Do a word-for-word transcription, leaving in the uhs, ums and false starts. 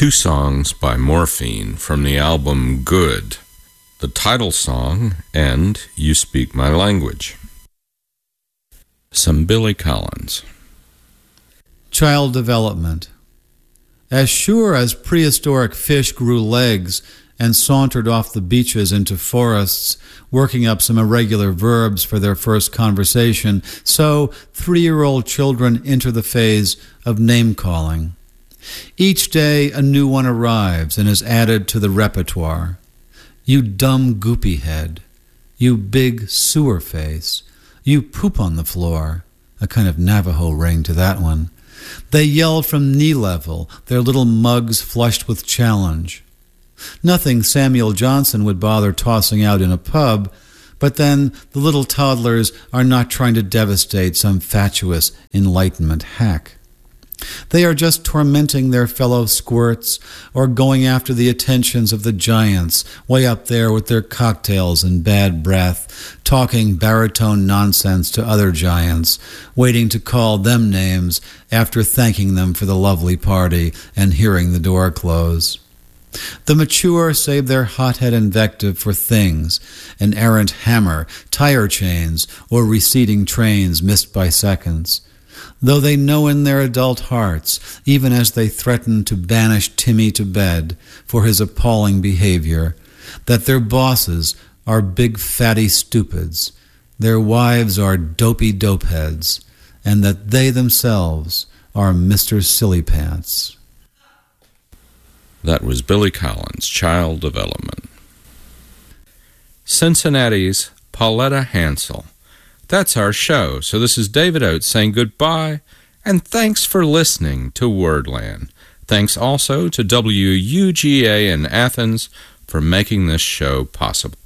two songs by Morphine from the album Good, the title song and You Speak My Language. Some Billy Collins. Child development. As sure as prehistoric fish grew legs and sauntered off the beaches into forests, working up some irregular verbs for their first conversation, so three-year-old children enter the phase of name-calling. Each day a new one arrives and is added to the repertoire. You dumb goopy head. You big sewer face. You poop on the floor. A kind of Navajo ring to that one. They yell from knee level, their little mugs flushed with challenge. Nothing Samuel Johnson would bother tossing out in a pub, but then the little toddlers are not trying to devastate some fatuous Enlightenment hack. They are just tormenting their fellow squirts or going after the attentions of the giants way up there with their cocktails and bad breath, talking baritone nonsense to other giants, waiting to call them names after thanking them for the lovely party and hearing the door close. The mature save their hothead invective for things, an errant hammer, tire chains, or receding trains missed by seconds. Though they know in their adult hearts, even as they threaten to banish Timmy to bed for his appalling behavior, that their bosses are big fatty stupids, their wives are dopey dopeheads, and that they themselves are Mister Sillypants. That was Billy Collins, Child Development. Cincinnati's Pauletta Hansel. That's our show. So this is David Oates saying goodbye, and thanks for listening to Wordland. Thanks also to W U G A in Athens for making this show possible.